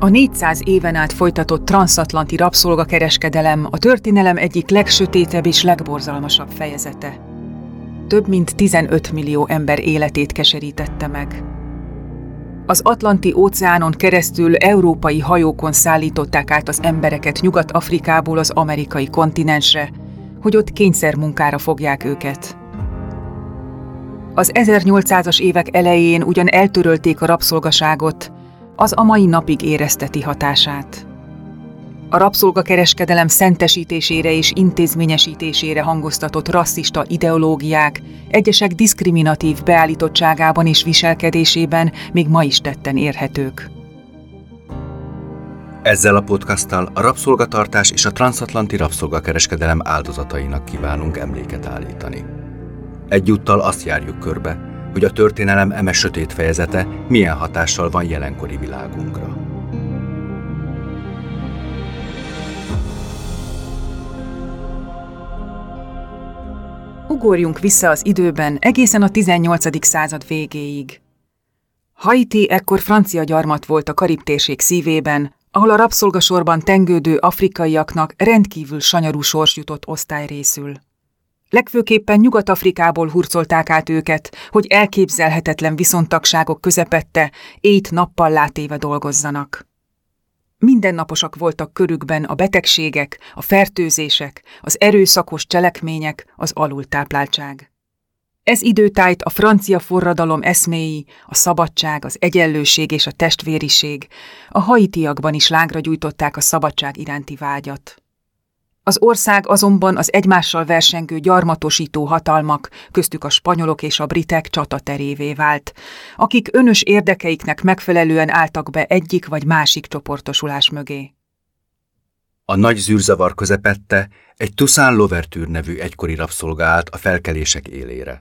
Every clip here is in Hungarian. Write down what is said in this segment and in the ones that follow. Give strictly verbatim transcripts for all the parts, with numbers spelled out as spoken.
A négyszáz éven át folytatott transzatlanti rabszolgakereskedelem a történelem egyik legsötétebb és legborzalmasabb fejezete. Több mint tizenöt millió ember életét keserítette meg. Az Atlanti-óceánon keresztül európai hajókon szállították át az embereket Nyugat-Afrikából az amerikai kontinensre, hogy ott kényszermunkára fogják őket. Az ezernyolcszázas évek elején ugyan eltörölték a rabszolgaságot, az a mai napig érezteti hatását. A rabszolgakereskedelem szentesítésére és intézményesítésére hangoztatott rasszista ideológiák egyesek diszkriminatív beállítottságában és viselkedésében még ma is tetten érhetők. Ezzel a podcasttal a rabszolgatartás és a transzatlanti rabszolgakereskedelem áldozatainak kívánunk emléket állítani. Egyúttal azt járjuk körbe, hogy a történelem eme sötét fejezete milyen hatással van jelenkori világunkra. Ugorjunk vissza az időben egészen a tizennyolcadik század végéig. Haiti ekkor francia gyarmat volt a Karib-térség szívében, ahol a rabszolgasorban tengődő afrikaiaknak rendkívül sanyarú sors jutott osztályrészül. Legfőképpen Nyugat-Afrikából hurcolták át őket, hogy elképzelhetetlen viszontagságok közepette éjt-nappal látéve dolgozzanak. Mindennaposak voltak körükben a betegségek, a fertőzések, az erőszakos cselekmények, az alultápláltság. Ez időtájt a francia forradalom eszméi, a szabadság, az egyenlőség és a testvériség, a haitiakban is lángra gyújtották a szabadság iránti vágyat. Az ország azonban az egymással versengő gyarmatosító hatalmak, köztük a spanyolok és a britek csataterévé vált, akik önös érdekeiknek megfelelően álltak be egyik vagy másik csoportosulás mögé. A nagy zűrzavar közepette egy Toussaint Louverture nevű egykori rabszolga állt a felkelések élére.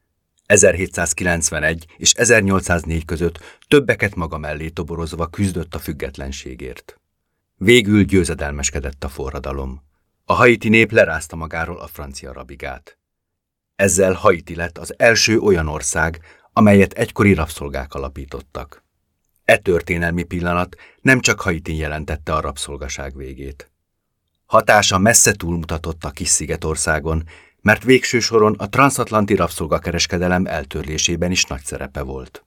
ezerhétszázkilencvenegy és ezernyolcszáznégy között többeket maga mellé toborozva küzdött a függetlenségért. Végül győzedelmeskedett a forradalom. A haiti nép lerázta magáról a francia rabigát. Ezzel Haiti lett az első olyan ország, amelyet egykori rabszolgák alapítottak. E történelmi pillanat nem csak Haitin jelentette a rabszolgaság végét. Hatása messze túlmutatott a kis szigetországon, mert végső soron a transzatlanti rabszolgakereskedelem eltörlésében is nagy szerepe volt.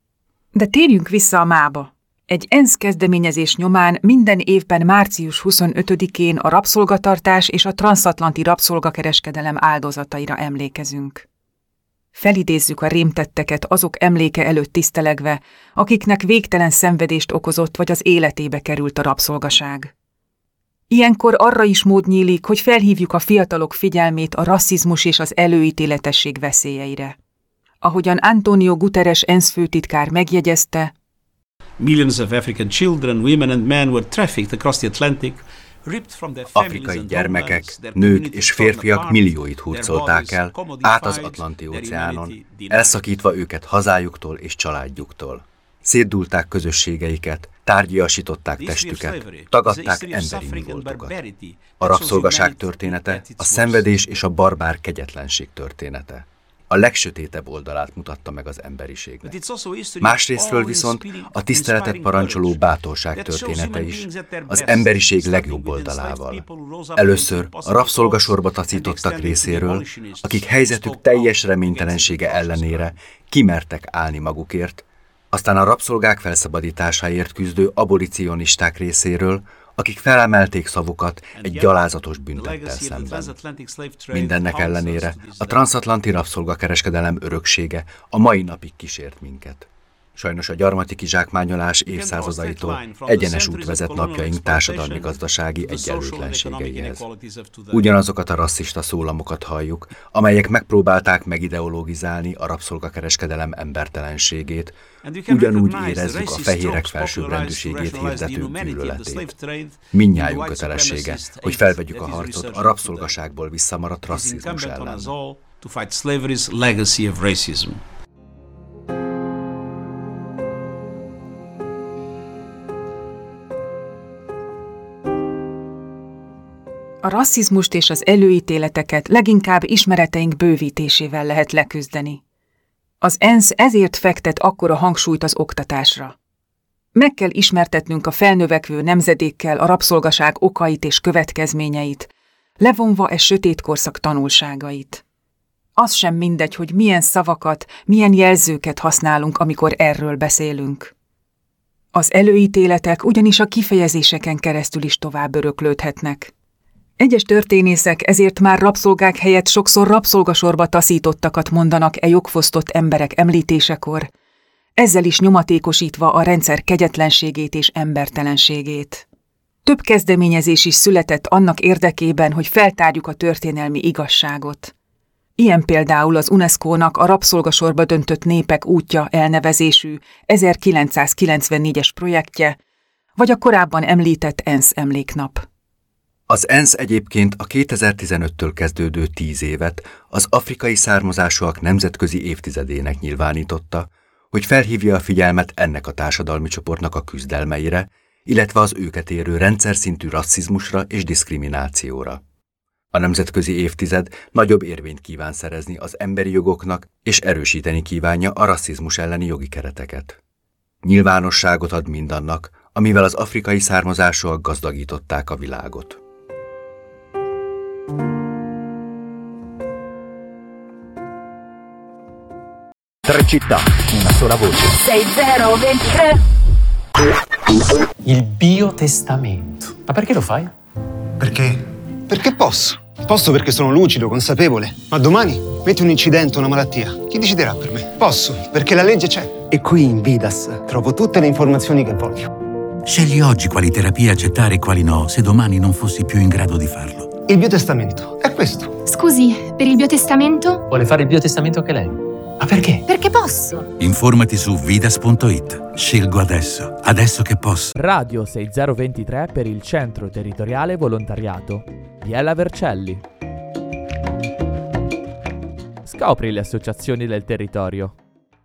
De térjünk vissza a mába. Egy ENSZ kezdeményezés nyomán minden évben március huszonötödikén a rabszolgatartás és a transzatlanti rabszolgakereskedelem áldozataira emlékezünk. Felidézzük a rémtetteket azok emléke előtt tisztelegve, akiknek végtelen szenvedést okozott vagy az életébe került a rabszolgaság. Ilyenkor arra is mód nyílik, hogy felhívjuk a fiatalok figyelmét a rasszizmus és az előítéletesség veszélyeire. Ahogyan Antonio Guterres ENSZ főtitkár megjegyezte, Millions of African children, women and men were trafficked across the Atlantic, ripped from their families Afrikai and gyermekek, homelands, nők és férfiak millióit hurcolták el át az Atlanti-óceánon, elszakítva őket hazájuktól és családjuktól. Szétdulták közösségeiket, tárgyiasították testüket, tagadták emberi mi voltukat. A rabszolgaság története, a szenvedés és a barbár kegyetlenség története. A legsötétebb oldalát mutatta meg az emberiségnek. Másrésztről viszont a tiszteletet parancsoló bátorság története is, az emberiség legjobb oldalával. Először a rabszolgasorba tacítottak részéről, akik helyzetük teljes reménytelensége ellenére kimertek állni magukért, aztán a rabszolgák felszabadításáért küzdő abolicionisták részéről, akik felemelték szavukat egy gyalázatos büntettel szemben. Mindennek ellenére a transzatlanti rabszolgakereskedelem öröksége a mai napig kísért minket. Sajnos a gyarmati kizsákmányolás évszázadaitól egyenes út vezet napjaink társadalmi-gazdasági egyenlőtlenségeihez. Ugyanazokat a rasszista szólamokat halljuk, amelyek megpróbálták megideologizálni a rabszolgakereskedelem embertelenségét, ugyanúgy érezzük a fehérek felsőbbrendűségét hirdető gyűlöletét. Mindnyájunk kötelessége, hogy felvegyük a harcot a rabszolgaságból visszamaradt rasszizmus ellen. A rasszizmust és az előítéleteket leginkább ismereteink bővítésével lehet leküzdeni. Az ENSZ ezért fektet akkora hangsúlyt az oktatásra. Meg kell ismertetnünk a felnövekvő nemzedékkel a rabszolgaság okait és következményeit, levonva e sötét korszak tanulságait. Az sem mindegy, hogy milyen szavakat, milyen jelzőket használunk, amikor erről beszélünk. Az előítéletek ugyanis a kifejezéseken keresztül is tovább öröklődhetnek. Egyes történészek ezért már rabszolgák helyett sokszor rabszolgasorba taszítottakat mondanak e jogfosztott emberek említésekor, ezzel is nyomatékosítva a rendszer kegyetlenségét és embertelenségét. Több kezdeményezés is született annak érdekében, hogy feltárjuk a történelmi igazságot. Ilyen például az UNESCO-nak a rabszolgasorba döntött népek útja elnevezésű ezerkilencszázkilencvennégyes projektje, vagy a korábban említett ENSZ emléknap. Az ENSZ egyébként a kétezer-tizenöttől kezdődő tíz évet az afrikai származásúak nemzetközi évtizedének nyilvánította, hogy felhívja a figyelmet ennek a társadalmi csoportnak a küzdelmeire, illetve az őket érő rendszerszintű rasszizmusra és diszkriminációra. A nemzetközi évtized nagyobb érvényt kíván szerezni az emberi jogoknak, és erősíteni kívánja a rasszizmus elleni jogi kereteket. Nyilvánosságot ad mindannak, amivel az afrikai származásúak gazdagították a világot. Tre città, una sola voce. sei zero ventitré. Il biotestamento. Ma perché lo fai? Perché? Perché posso. Posso perché sono lucido, consapevole. Ma domani metti un incidente, una malattia. Chi deciderà per me? Posso, perché la legge c'è. E qui in Vidas trovo tutte le informazioni che voglio. Scegli oggi quali terapie accettare e quali no, se domani non fossi più in grado di farlo. Il biotestamento è questo. Scusi, per il biotestamento? Vuole fare il biotestamento anche lei? Ma perché? Perché posso. Informati su vidas punto it. Scelgo adesso, adesso che posso. Radio sei zero ventitré per il Centro Territoriale Volontariato. Biella Vercelli. Scopri le associazioni del territorio.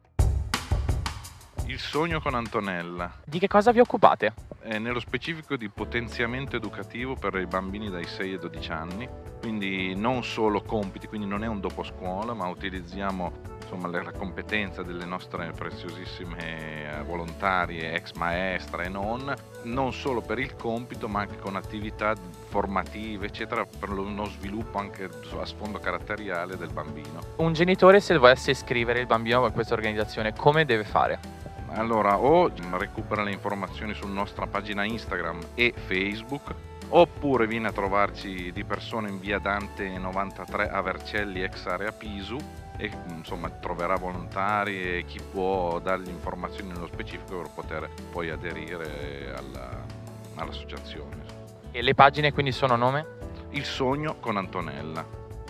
Il sogno con Antonella. Di che cosa vi occupate? È nello specifico di potenziamento educativo per i bambini dai sei ai dodici anni, quindi non solo compiti, quindi non è un dopo scuola, ma utilizziamo insomma la competenza delle nostre preziosissime volontarie, ex maestra e non, non solo per il compito ma anche con attività formative eccetera per uno sviluppo anche a sfondo caratteriale del bambino. Un genitore se volesse iscrivere il bambino a questa organizzazione come deve fare? Allora o recupera le informazioni sulla nostra pagina Instagram e Facebook oppure viene a trovarci di persona in via Dante novantatré a Vercelli ex area Pisu e insomma troverà volontari e chi può dargli informazioni nello specifico per poter poi aderire alla, all'associazione. E le pagine quindi sono nome? Il sogno con Antonella.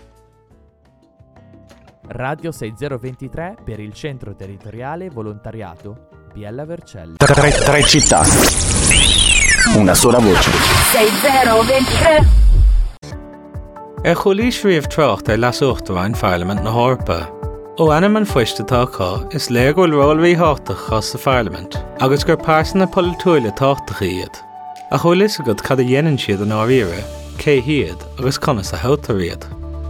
Radio sei zero ventitré per il Centro Territoriale Volontariato Biella Vercelli. Tre, tre città, una sola voce. sei zero ventitré. Er cholís riamh trocht ar lasúchtúin Parliament na Hórpa. Ó anam an foiiste táchá is léir goil rólvaí hátaach chas sa Parliament, agus gur pásan na politúile táchtach iad. A cholis agad cad a dhéanann siad an áíre, cé hiad agus conas a hátar iad.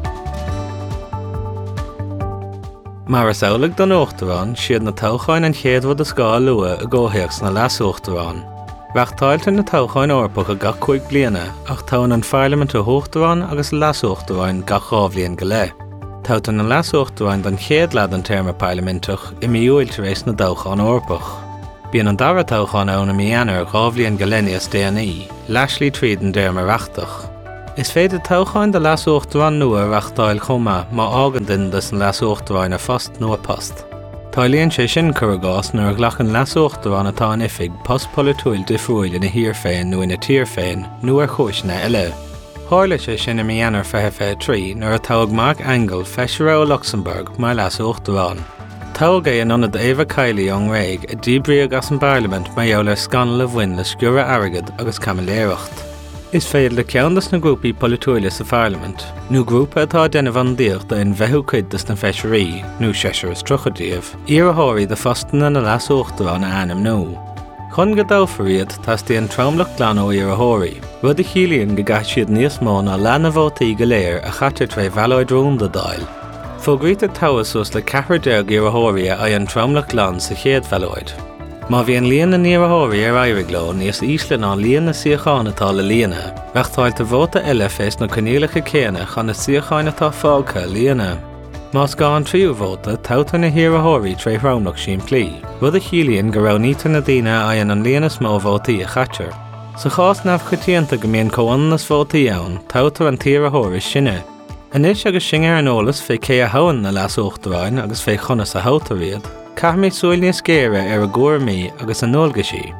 Mar is eolag don Uachtarán siad na tácháin an chéadhad a scáil lua a ggóthaíochs na lasúchtúin. Bheachtáilte na tácháin orpach a gach chuig bliana ach táin an Parliament a Uachtarán agus lasúchtúin gach rábhlíonn go le. Táta na lasúchtúin don chéad lead an terma parlamentach i miúil tar éis na dácháin orpach. Bíonn an dara tácháin ann a mianar rábhlíonn go leníos D N I, leislí tríd an derma reachtach. Is féidir tácháin de lasúchtúin nua reachtáil chuma má ágan din dus an lasúchtúin a fast nua post. Táilíonn sé sin curagás nuair ghlachan lasúchtúin atá an ifig post politúil difriúil ina hir féin nó ina tír féin nó ar chúisna eile. Háirla sé sin a mianar fethe fé trí nuair a tág Mark Engel feisire ó Luxemburg mar lasúchtúin. Tág é an anad Eva Kiley an réig a díbrí agus an Parliament mar eolar scanal a bhain le sciúra airgid agus camiléireacht. Is féad le ceannas na grúpaí politúile sa Parliament, nó grúpa atá déanamh an díocht in bheithú cuidas na feisirí, nó séisiir is trochadíomh, iartháirí de fostana na lasúchtúin a anam nó. Chun go dáfaríad tasí an trámlach glan ó iartháirí, rud a chiallaíonn go gait siad níos mó ná leanna bhótaí go léir a chatar tre bhealóid rúnda dáil. Fógríte táhaas sos le ceathar deag iartháirí a an trámlach glan sa chéad bhealóid. Má bhí an líana níomhthirí ar éireagló níos ísle ná líana síocháin atá le líana, bheachtáil de bhóta eile fés na conílacha céine chu na síocháin atá fágcha líana. Más gá an tríú bhóta tátar na hiarrthirí tréith ránach sin plí, rud a chiallaíonn go raibh nítar na daoine aon an líana smó bhótaí a chaitear. Sa chás nabh chutíanta go mbíonn comhain nas bhótaí ann, tátar an tíarrthirí sinne. Anis agus sin ar an ólas fé cé a hain na leas uachtaráin agus fé chonas a hátaríad, caithmid súil níos scéire ar a gcuairmí agus an nólgaisí.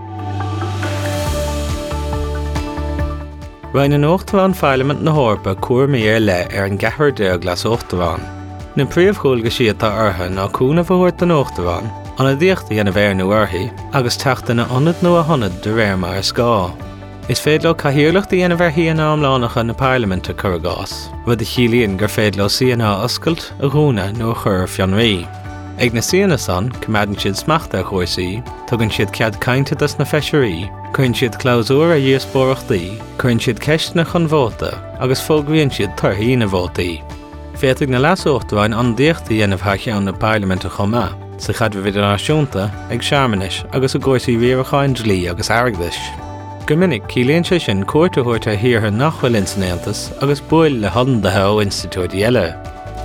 Bhain an Uachtaráin Parliament na Hórpa cuairmí ar le ar an gceathar deag leas uachtaráin. Na príomhchúilgaisí atá ortha ná cúna bhúirt an Uachtaráin, anna díochta dhéanamh air nó orthaí, agus teachta na ionad nó a honad de réir mar scá. Is féadló caithíoirleachta dhéanamh ar híana amlánacha na Parliament a chur gás, rud a chiallaíonn gur féadló síana oscailt a dhúna nó a chur fionraí. Ag na síana san, cuimeadann siad smeachta a chuirsaí, tugann siad cead cainte as na feisirí, chuinn siad clásúr a díospóireachtaí, chuinn siad ceistna chun bhóta, agus fógraíonn siad torthaí na bhótaí. Féadfaidh na leas uachtaráin an díochta dhéanamh cheann na Parliament a chomá, sa chadmhar náisiúnta ag seaarmanis agus a gcomharsaí riaracháin dlí agus airgdais. Go minic ciallaíonn sé sin cuairte thuirte thiartha nachfuil insannéantas agus buail le hiondathe ó institúidí eile.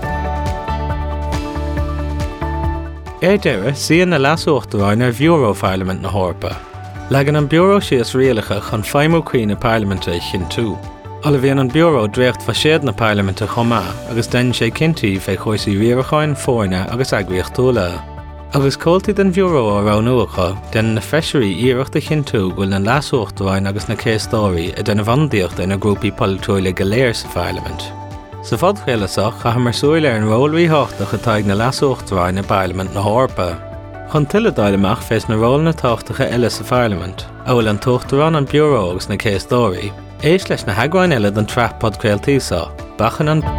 Ar deire síon na leas uachtaráin ar Bureau Parliament na Hórpa. Legan an Bureau síos rialacha chun feidhmiú cuí na Parliamenta chin tú. Alla bhíonn an Bureau dréocht faisiad na Parliamenta chomá agus den sé cinntií fé chuirsaí riaracháin fórne agus agríochtóla. Agus cóiltaí den Bureau a ránúacha den na feisirí iireachta chin tú bhfuil na leas uachtaráin agus na céastóirí a den bhandíocht in na grúpaí polúla go léir sa Parliament. Sa fad chéileach cha mar súil ar an rólraí háchtach atá ag na leas uachtaráin na Parliament na Hórpa. Chun tuileáil amach fés na ról na táchtacha eile sa Parliament, a bhfuil an tuachtarán an Bureau agus na céastóirí, éis leis na hagráin eile don trap podcréaltaíosa, bachan an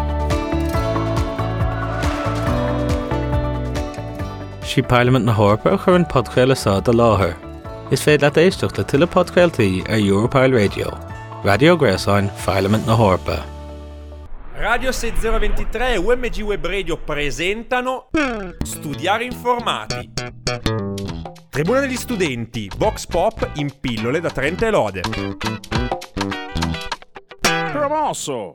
sí Parliament na Hórpa a chur an podcréalasa de láthair. Is féad leat éisteach le tuile podcréaltaí ar Europile Radio. Radio Gréasáin, Parliament na Hórpa. Radio sei zero ventitré e U M G Web Radio presentano Studiare Informati. Tribuna degli Studenti, Vox Pop in pillole da Trento e Lode. Promosso!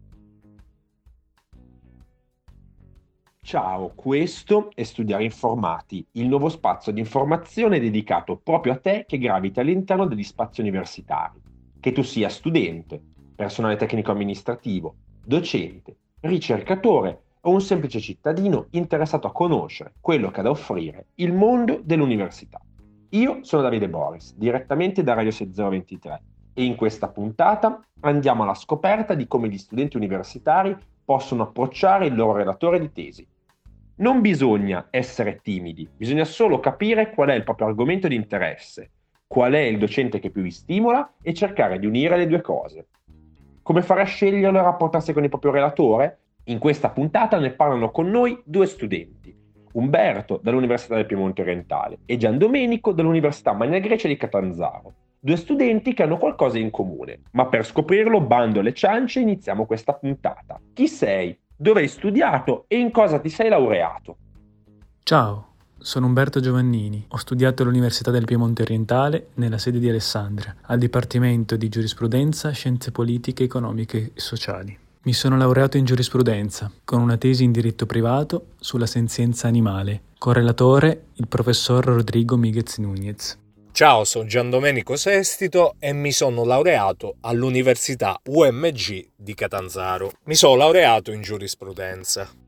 Ciao, questo è Studiare Informati, il nuovo spazio di informazione dedicato proprio a te che gravita all'interno degli spazi universitari. Che tu sia studente, personale tecnico-amministrativo, docente, ricercatore o un semplice cittadino interessato a conoscere quello che ha da offrire il mondo dell'università. Io sono Davide Boris, direttamente da Radio sei zero ventitré, e in questa puntata andiamo alla scoperta di come gli studenti universitari possono approcciare il loro relatore di tesi. Non bisogna essere timidi, bisogna solo capire qual è il proprio argomento di interesse, qual è il docente che più vi stimola e cercare di unire le due cose. Come fare a sceglierlo e rapportarsi con il proprio relatore? In questa puntata ne parlano con noi due studenti, Umberto dall'Università del Piemonte Orientale e Gian Domenico dall'Università Magna Grecia di Catanzaro. Due studenti che hanno qualcosa in comune, ma per scoprirlo, bando alle ciance, iniziamo questa puntata. Chi sei? Dove hai studiato e in cosa ti sei laureato? Ciao, sono Umberto Giovannini, ho studiato all'Università del Piemonte Orientale nella sede di Alessandria, al Dipartimento di Giurisprudenza, Scienze Politiche, Economiche e Sociali. Mi sono laureato in giurisprudenza, con una tesi in diritto privato sulla senzienza animale, con relatore il professor Rodrigo Míguez Núñez. Ciao, sono Gian Domenico Sestito e mi sono laureato all'Università U M G di Catanzaro. Mi sono laureato in giurisprudenza.